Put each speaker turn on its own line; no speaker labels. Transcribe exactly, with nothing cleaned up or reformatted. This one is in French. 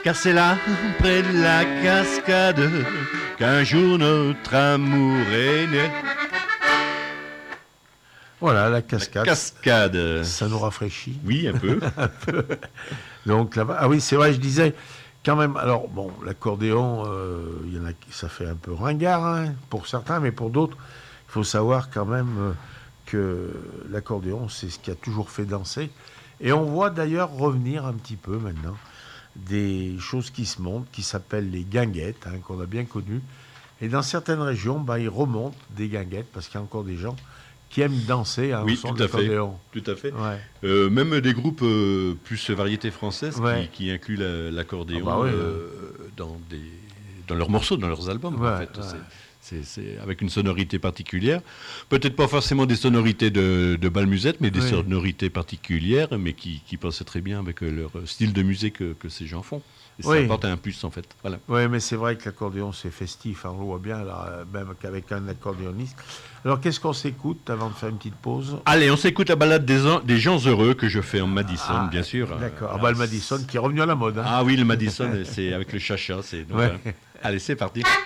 car c'est là, près de la cascade, qu'un jour notre amour est né.
Voilà, la cascade.
La cascade.
Ça nous rafraîchit.
Oui, un peu.
un peu. Donc là-bas, ah oui, c'est vrai, je disais, quand même, alors bon, l'accordéon, euh, il y en a, ça fait un peu ringard hein, pour certains, mais pour d'autres, il faut savoir quand même euh, que l'accordéon, c'est ce qui a toujours fait danser. Et on voit d'ailleurs revenir un petit peu maintenant des choses qui se montent, qui s'appellent les guinguettes, hein, qu'on a bien connues. Et dans certaines régions, bah, ils remontent des guinguettes parce qu'il y a encore des gens qui aiment danser hein,
oui,
au son
tout
de
à fait.
l'accordéon.
Tout à fait.
Ouais.
Euh, même des groupes euh, plus variétés françaises
ouais.
qui, qui incluent la, l'accordéon
ah bah oui,
euh, ouais. dans, des, dans leurs morceaux, dans leurs albums.
Ouais,
en fait.
ouais.
C'est, c'est, c'est avec une sonorité particulière. Peut-être pas forcément des sonorités de, de bal musette, mais des oui. sonorités particulières, mais qui, qui passent très bien avec leur style de musique que, que ces gens font. Et ça oui. apporte un plus, en fait. Voilà.
Oui, mais c'est vrai que l'accordéon, c'est festif. Hein, on le voit bien, là, même qu'avec un accordéoniste. Alors, qu'est-ce qu'on s'écoute avant de faire une petite pause ?
Allez, on s'écoute la balade des, an- des gens heureux que je fais en Madison, ah, bien sûr.
D'accord. Ah, bah, le Madison qui est revenu à la mode. Hein.
Ah oui, le Madison, c'est avec le chacha. C'est, donc,
ouais.
hein. Allez, c'est parti.